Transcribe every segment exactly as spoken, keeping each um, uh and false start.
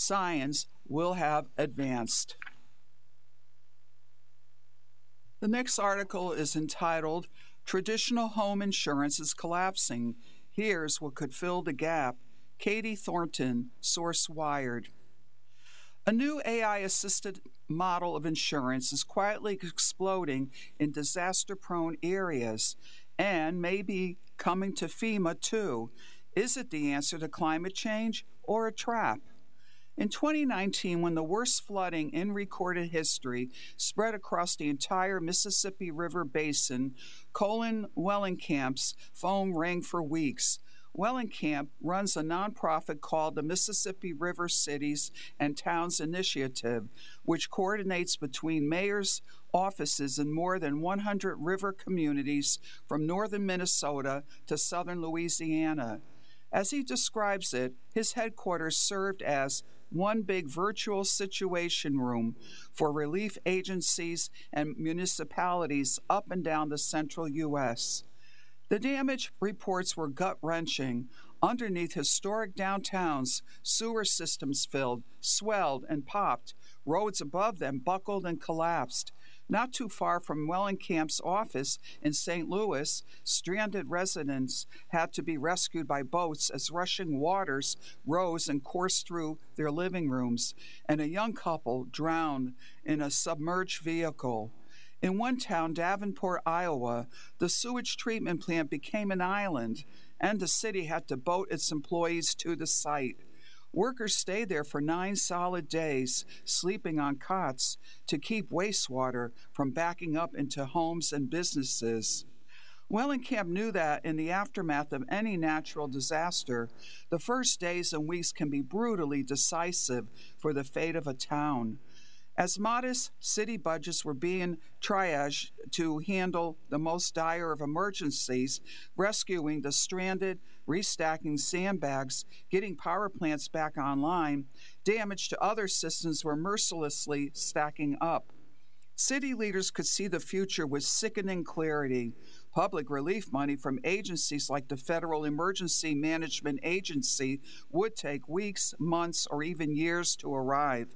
science will have advanced. The next article is entitled, Traditional Home Insurance is Collapsing. Here's what could fill the gap. Katie Thornton, Source Wired. A new A I-assisted model of insurance is quietly exploding in disaster-prone areas and may be coming to FEMA too. Is it the answer to climate change or a trap? In twenty nineteen, when the worst flooding in recorded history spread across the entire Mississippi River Basin, Colin Wellencamp's phone rang for weeks. Wellenkamp runs a nonprofit called the Mississippi River Cities and Towns Initiative, which coordinates between mayors' offices in more than one hundred river communities from northern Minnesota to southern Louisiana. As he describes it, his headquarters served as one big virtual situation room for relief agencies and municipalities up and down the central U S The damage reports were gut-wrenching. Underneath historic downtowns, sewer systems filled, swelled, and popped. Roads above them buckled and collapsed. Not too far from Wellencamp's office in Saint Louis, stranded residents had to be rescued by boats as rushing waters rose and coursed through their living rooms, and a young couple drowned in a submerged vehicle. In one town, Davenport, Iowa, the sewage treatment plant became an island, and the city had to boat its employees to the site. Workers stayed there for nine solid days, sleeping on cots to keep wastewater from backing up into homes and businesses. Wellenkamp knew that in the aftermath of any natural disaster, the first days and weeks can be brutally decisive for the fate of a town. As modest city budgets were being triaged to handle the most dire of emergencies, rescuing the stranded, restacking sandbags, getting power plants back online, damage to other systems were mercilessly stacking up. City leaders could see the future with sickening clarity. Public relief money from agencies like the Federal Emergency Management Agency would take weeks, months, or even years to arrive.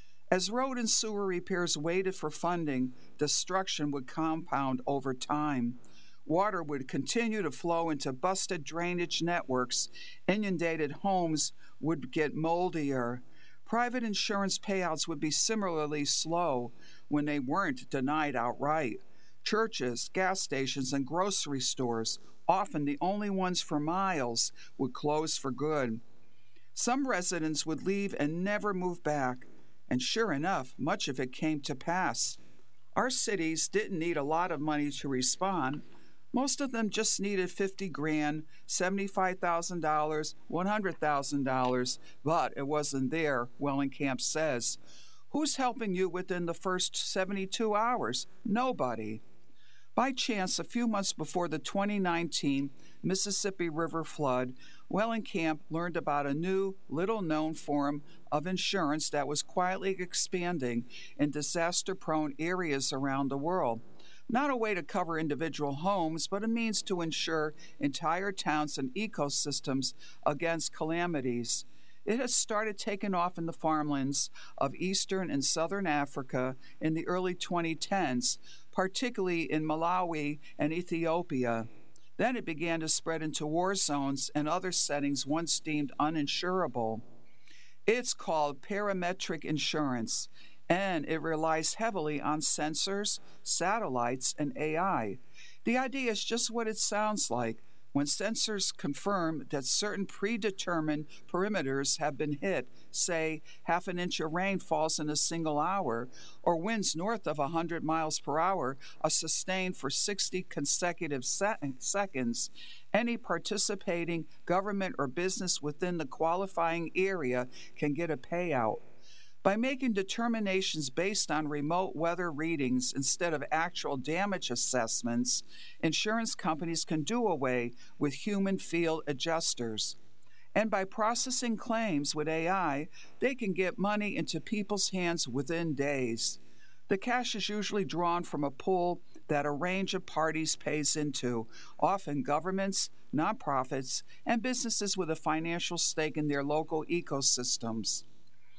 As road and sewer repairs waited for funding, destruction would compound over time. Water would continue to flow into busted drainage networks. Inundated homes would get moldier. Private insurance payouts would be similarly slow when they weren't denied outright. Churches, gas stations, and grocery stores, often the only ones for miles, would close for good. Some residents would leave and never move back. And sure enough, much of it came to pass. Our cities didn't need a lot of money to respond. Most of them just needed fifty grand, seventy-five thousand dollars, one hundred thousand dollars, but it wasn't there, Wellenkamp says. Who's helping you within the first seventy-two hours? Nobody. By chance, a few months before the twenty nineteen Mississippi River flood, Wellenkamp learned about a new, little-known form of insurance that was quietly expanding in disaster-prone areas around the world. Not a way to cover individual homes, but a means to insure entire towns and ecosystems against calamities. It has started taking off in the farmlands of eastern and southern Africa in the early twenty tens, particularly in Malawi and Ethiopia. Then it began to spread into war zones and other settings once deemed uninsurable. It's called parametric insurance, and it relies heavily on sensors, satellites, and A I. The idea is just what it sounds like. When sensors confirm that certain predetermined perimeters have been hit, say half an inch of rain falls in a single hour, or winds north of one hundred miles per hour are sustained for sixty consecutive se- seconds, any participating government or business within the qualifying area can get a payout. By making determinations based on remote weather readings instead of actual damage assessments, insurance companies can do away with human field adjusters. And by processing claims with A I, they can get money into people's hands within days. The cash is usually drawn from a pool that a range of parties pays into, often governments, nonprofits, and businesses with a financial stake in their local ecosystems.